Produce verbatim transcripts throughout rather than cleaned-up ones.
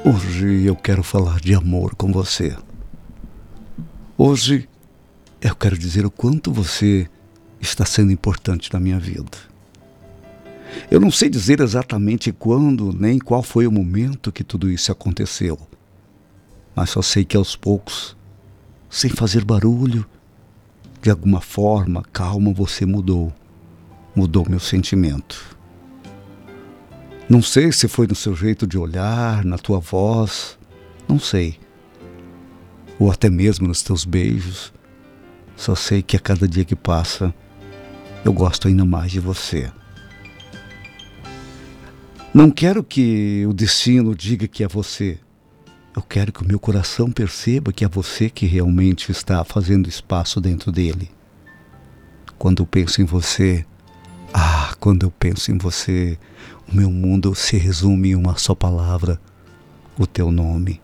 Hoje eu quero falar de amor com você. Hoje eu quero dizer o quanto você está sendo importante na minha vida. Eu não sei dizer exatamente quando, nem qual foi o momento que tudo isso aconteceu. Mas só sei que aos poucos, sem fazer barulho, de alguma forma, calma, você mudou. Mudou meu sentimento. Não sei se foi no seu jeito de olhar, na tua voz, não sei. Ou até mesmo nos teus beijos. Só sei que a cada dia que passa, eu gosto ainda mais de você. Não quero que o destino diga que é você. Eu quero que o meu coração perceba que é você que realmente está fazendo espaço dentro dele. Quando eu penso em você, ah, quando eu penso em você, o meu mundo se resume em uma só palavra, o teu nome.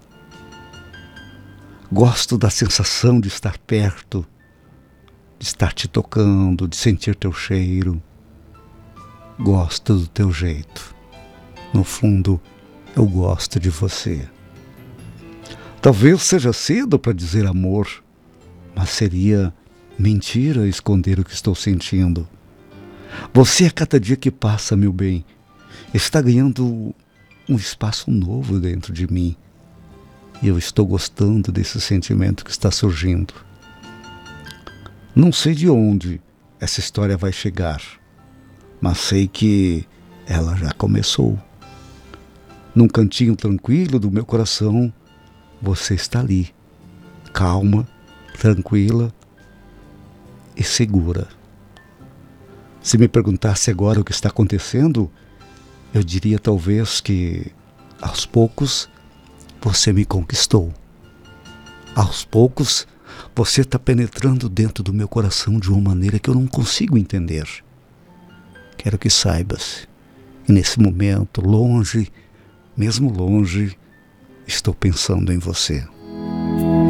Gosto da sensação de estar perto, de estar te tocando, de sentir teu cheiro. Gosto do teu jeito. No fundo, eu gosto de você. Talvez seja cedo para dizer amor, mas seria mentira esconder o que estou sentindo. Você, a cada dia que passa, meu bem, está ganhando um espaço novo dentro de mim. E eu estou gostando desse sentimento que está surgindo. Não sei de onde essa história vai chegar, mas sei que ela já começou. Num cantinho tranquilo do meu coração, você está ali, calma, tranquila e segura. Se me perguntasse agora o que está acontecendo, eu diria talvez que, aos poucos, você me conquistou. Aos poucos, você está penetrando dentro do meu coração de uma maneira que eu não consigo entender. Quero que saibas, e nesse momento, longe, mesmo longe, estou pensando em você.